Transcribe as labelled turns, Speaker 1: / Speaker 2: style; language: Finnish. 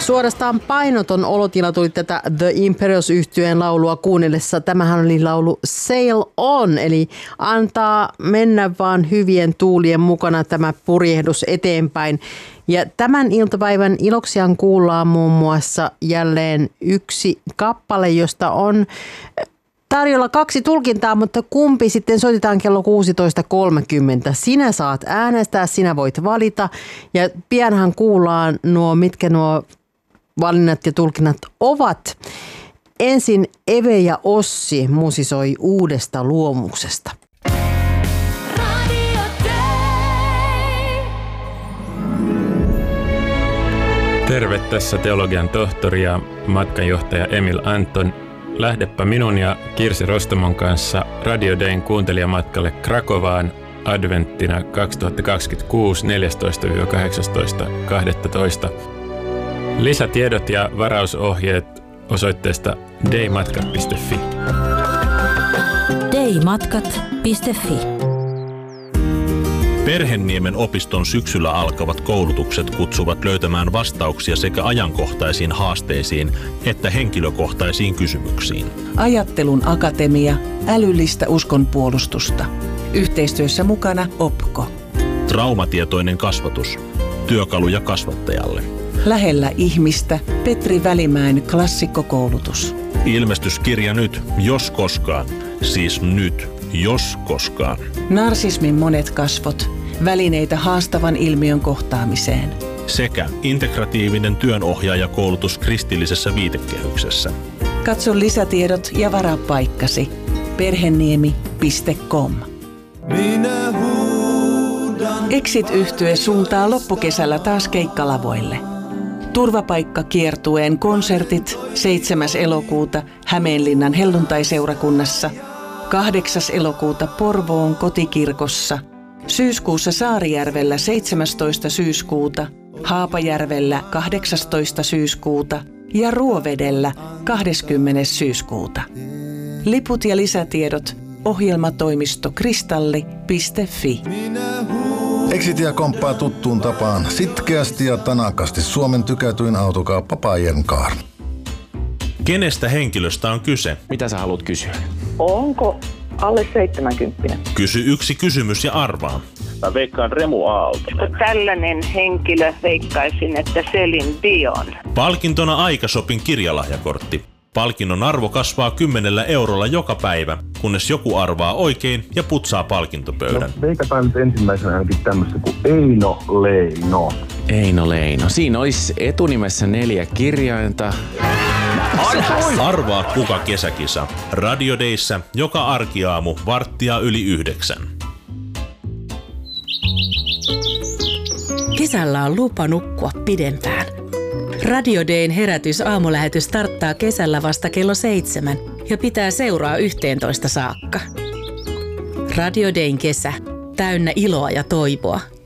Speaker 1: Suorastaan painoton olotila tuli tätä The Imperials-yhtyeen laulua kuunnellessa. Tämähän oli laulu Sail On, eli antaa mennä vaan hyvien tuulien mukana tämä purjehdus eteenpäin. Ja tämän iltapäivän iloksiaan kuullaan muun muassa jälleen yksi kappale, josta on tarjolla 2 tulkintaa, mutta kumpi sitten soitetaan kello 16.30. Sinä saat äänestää, sinä voit valita ja pianhan kuullaan mitkä nuo valinnat ja tulkinnat ovat. Ensin Eve ja Ossi musisoi Uudesta luomuksesta.
Speaker 2: Terve, tässä teologian tohtori ja matkanjohtaja Emil Anton. Lähdepä minun ja Kirsi Rostomon kanssa Radio Dayn kuuntelijamatkalle Krakovaan adventtina 2026 14-18.12. Lisätiedot ja varausohjeet osoitteesta daymatkat.fi.
Speaker 3: daymatkat.fi.
Speaker 4: Perhenniemen opiston syksyllä alkavat koulutukset kutsuvat löytämään vastauksia sekä ajankohtaisiin haasteisiin että henkilökohtaisiin kysymyksiin.
Speaker 5: Ajattelun akatemia, älyllistä uskonpuolustusta. Yhteistyössä mukana OPKO.
Speaker 4: Traumatietoinen kasvatus. Työkaluja kasvattajalle.
Speaker 5: Lähellä ihmistä Petri Välimäen klassikkokoulutus.
Speaker 4: Ilmestyskirja nyt, jos koskaan. Siis nyt, jos koskaan.
Speaker 5: Narsismin monet kasvot. Välineitä haastavan ilmiön kohtaamiseen.
Speaker 4: Sekä integratiivinen työnohjaajakoulutus kristillisessä viitekehyksessä.
Speaker 5: Katso lisätiedot ja varaa paikkasi. Perheniemi.com. Exit-yhtye suuntaa loppukesällä taas keikkalavoille. Turvapaikkakiertueen konsertit 7. elokuuta Hämeenlinnan helluntaiseurakunnassa, 8. elokuuta Porvoon kotikirkossa, syyskuussa Saarijärvellä 17. syyskuuta, Haapajärvellä 18. syyskuuta ja Ruovedellä 20. syyskuuta. Liput ja lisätiedot ohjelmatoimisto kristalli.fi.
Speaker 6: Exitia komppaa tuttuun tapaan sitkeästi ja tanakasti Suomen tykätyin autokauppa Pajenkaar.
Speaker 4: Kenestä henkilöstä on kyse?
Speaker 7: Mitä sä haluat kysyä?
Speaker 8: Onko alle 70?
Speaker 4: Kysy yksi kysymys ja arvaa.
Speaker 9: Mä veikkaan Remu Aalto.
Speaker 8: Tällainen henkilö veikkaisin, että Celine Dion.
Speaker 4: Palkintona Aikashopin kirjalahjakortti. Palkinnon arvo kasvaa 10 eurolla joka päivä, kunnes joku arvaa oikein ja putsaa palkintopöydän.
Speaker 9: No, veikataan nyt ensimmäisenä ainakin tämmöistä kuin Eino Leino.
Speaker 7: Eino Leino. Siinä olisi etunimessä 4 kirjainta.
Speaker 4: Arvaa kuka kesäkisa. Radio Dayssä joka arkiaamu 8:45.
Speaker 3: Kesällä on lupa nukkua pidempään. Radio Dayn herätys-aamulähetys starttaa kesällä vasta kello 7 ja pitää seuraa 11 saakka. Radio Dayn kesä, täynnä iloa ja toivoa.